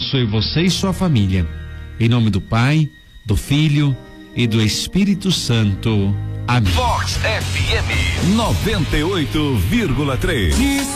abençoe você e sua família. Em nome do Pai, do Filho e do Espírito Santo. Amém. Vox FM 98,3.